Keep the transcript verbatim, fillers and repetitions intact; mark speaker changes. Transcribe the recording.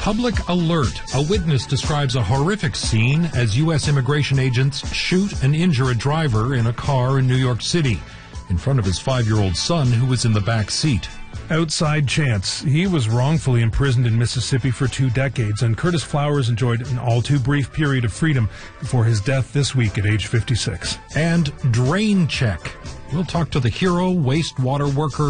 Speaker 1: Public alert. A witness describes a horrific scene as U S immigration agents shoot and injure a driver in a car in New York City in front of his five-year-old son who was in the back seat.
Speaker 2: Outside chance. He was wrongfully imprisoned in Mississippi for two decades, and Curtis Flowers enjoyed an all-too-brief period of freedom before his death this week at age fifty-six.
Speaker 1: And drain check. We'll talk to the hero wastewater worker